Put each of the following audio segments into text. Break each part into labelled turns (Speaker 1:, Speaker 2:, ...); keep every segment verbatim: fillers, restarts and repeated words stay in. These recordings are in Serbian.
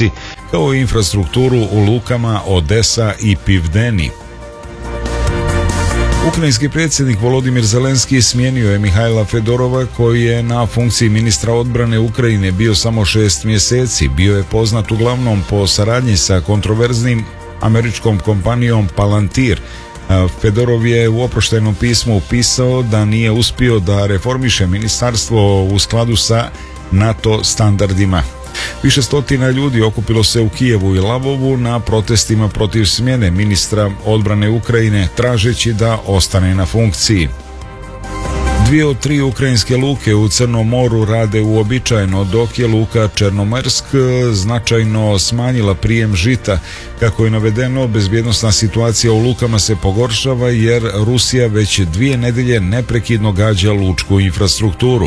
Speaker 1: granici, kao i infrastrukturu u lukama Odesa i Pivdeni. Ukrajinski predsjednik Volodimir Zelenski smijenio je Mihajla Fedorova, koji je na funkciji ministra odbrane Ukrajine bio samo šest mjeseci. Bio je poznat uglavnom po saradnji sa kontroverznim američkom kompanijom Palantir. Fedorov je u oproštajnom pismu pisao da nije uspio da reformiše ministarstvo u skladu sa NATO standardima. Više stotina ljudi okupilo se u Kijevu i Lavovu na protestima protiv smjene ministra odbrane Ukrajine, tražeći da ostane na funkciji. Dvije od tri ukrajinske luke u Crnom moru rade uobičajeno, dok je luka Černomorsk značajno smanjila prijem žita. Kako je navedeno, bezbjednosna situacija u lukama se pogoršava jer Rusija već dvije nedelje neprekidno gađa lučku infrastrukturu.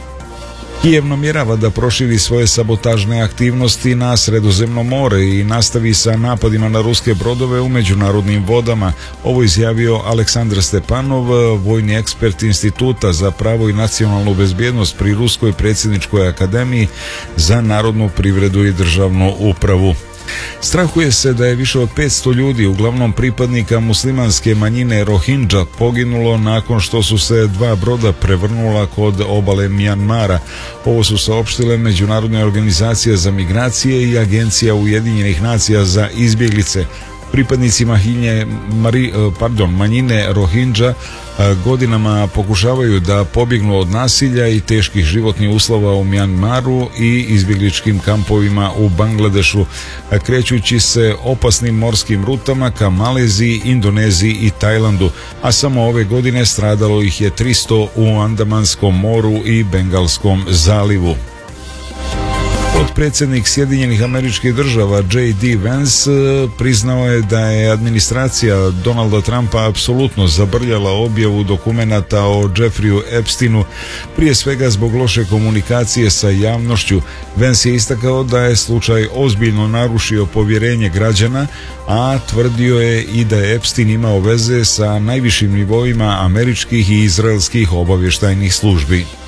Speaker 1: Kijev namjerava da proširi svoje sabotažne aktivnosti na Sredozemno more i nastavi sa napadima na ruske brodove u međunarodnim vodama. Ovo izjavio Aleksandar Stepanov, vojni ekspert Instituta za pravo i nacionalnu bezbjednost pri Ruskoj predsjedničkoj akademiji za narodnu privredu i državnu upravu. Strahuje se da je više od petsto ljudi, uglavnom pripadnika muslimanske manjine Rohingya, poginulo nakon što su se dva broda prevrnula kod obale Mjanmara. Ovo su saopštile međunarodne organizacije za migracije i Agencija Ujedinjenih nacija za izbjeglice. Pripadnici mahinje, mari, pardon, manjine Rohingya godinama pokušavaju da pobjegnu od nasilja i teških životnih uslova u Mjanmaru i izbjegličkim kampovima u Bangladešu, krećući se opasnim morskim rutama ka Maleziji, Indoneziji i Tajlandu, a samo ove godine stradalo ih je tristo u Andamanskom moru i Bengalskom zalivu. Potpredsjednik Sjedinjenih Američkih Država J D Vance priznao je da je administracija Donalda Trumpa apsolutno zabrljala objavu dokumenata o Jeffreyu Epsteinu, prije svega zbog loše komunikacije sa javnošću. Vance je istakao da je slučaj ozbiljno narušio povjerenje građana, a tvrdio je i da je Epstein imao veze sa najvišim nivoima američkih i izraelskih obavještajnih službi.